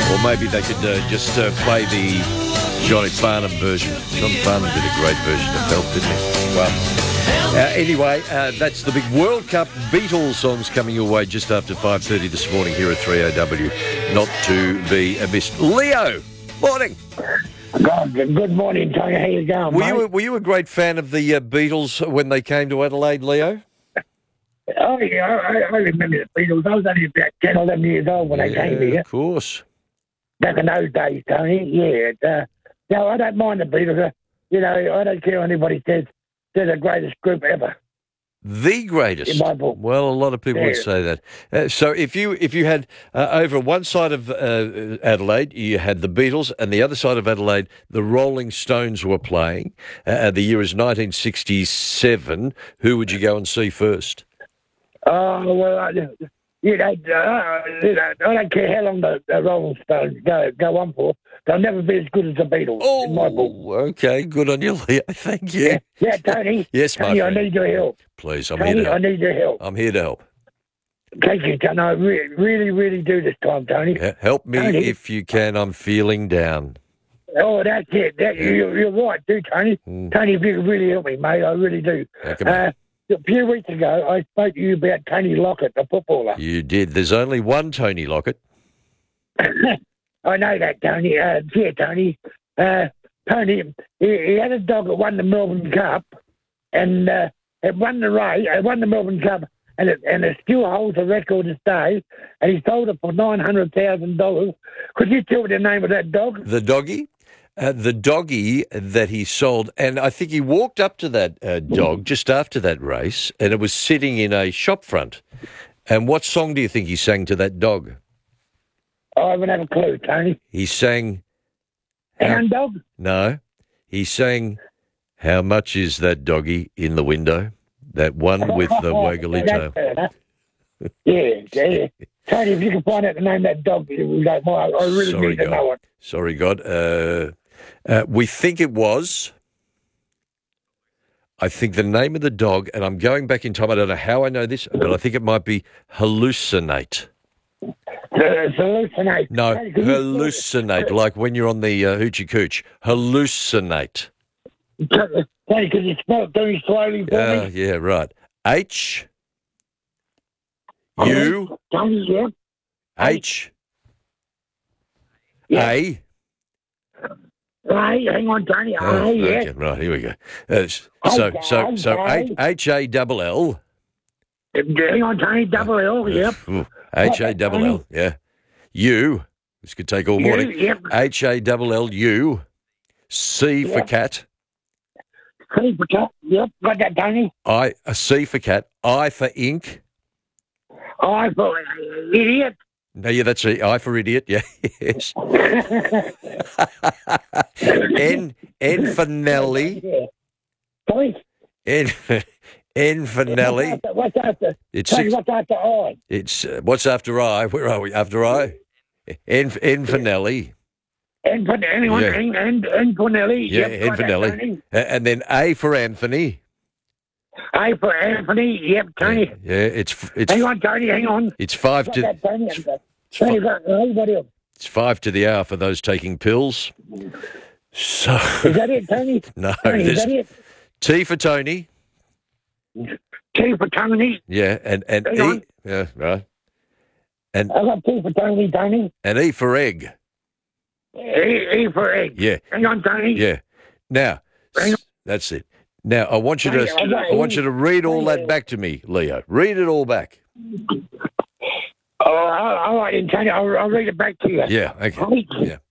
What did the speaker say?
Or maybe they could just play the Johnny Farnham version. John Farnham did a great version of Help, didn't he? Well, anyway, that's the big World Cup Beatles songs coming your way just after 5:30 this morning here at 3AW. Not to be missed. Leo, morning. Good morning, Tony. How you going, Were you a great fan of the Beatles when they came to Adelaide, Leo? Oh, yeah, I remember the Beatles. I was only about 10, 11 years old when they came here. Of course. Back in those days, Tony. Yeah. No, I don't mind the Beatles. I don't care what anybody says. They're the greatest group ever. The greatest. In my book. Well, a lot of people would say that. So if you had over one side of Adelaide, you had the Beatles, and the other side of Adelaide, the Rolling Stones were playing. The year is 1967. Who would you go and see first? Oh, well, I don't care how long the Rolling Stones go on for. They'll never be as good as the Beatles in my book. Okay, good on you, Leo. Thank you. Yeah, Tony. Yes, Tony, my friend. I need your help. Please, I'm Tony, here to help. I need your help. I'm here to help. Thank you, Tony. I really, really do this time, Tony. Help me Tony. if you can. I'm feeling down. Oh, that's it. You're right, too, Tony. Tony, if you could really help me, mate, I really do. A few weeks ago, I spoke to you about Tony Lockett, the footballer. You did. There's only one Tony Lockett. I know that, Tony. Tony. Tony, he had a dog that won the Melbourne Cup, and it won the race. It won the Melbourne Cup, and it still holds the record to stay. And he sold it for $900,000. Could you tell me the name of that dog? The doggy? The doggy that he sold, and I think he walked up to that dog just after that race, and it was sitting in a shop front. And what song do you think he sang to that dog? I haven't had a clue, Tony. He sang... Hound dog? No. He sang, "How much is that doggy in the window?" That one with the waggly tail. Yeah. Tony, if you can find out the name of that dog, I really need to know it. Sorry, God. We think it was... I think the name of the dog, and I'm going back in time, I don't know how I know this, but I think it might be Hallucinate. Hallucinate. No, hallucinate, like when you're on the Hoochie Cooch. Hallucinate. Tony, can you spell it very slowly for me? Yeah, right. H... U... Tony, yeah. H... Yeah. A... Hang on, Tony. Yeah. Okay, right, here we go. So H-A-double-L. Hang on, Tony. Double L, yep. H-A-double-L, yeah. U, this could take all morning. Yep. H-A-double-L-U. C for cat. C for cat, yep. Got that, Tony. C for cat. I for ink. I for idiot. No, yeah, that's I for idiot, yeah, yes. N for Nelly. Sorry? N for Nelly. What's after? Tony, what's after I? It's what's after I? Where are we? After I? N for Nelly. N for Nelly. N for Nelly. Yeah, yep, N for Nelly. And then A for Anthony. A for Anthony. Yep, Tony. Yeah, it's. Hang on, Tony. Hang on. It's 5 to. Tony, what else? It's 5 to the hour for those taking pills. So. Is that it, Tony? No, Tony, is that it? T for Tony. T for Tony. Yeah, and Hang E. on. Yeah, right. And I got T for Tony. And E for egg. E for egg. Yeah. Hang on, Tony. Yeah. Now, that's it. Now I want you to read all that back to me, Leo. Read it all back. Oh, all right, Tony. I'll read it back to you. Yeah. Okay. Yeah.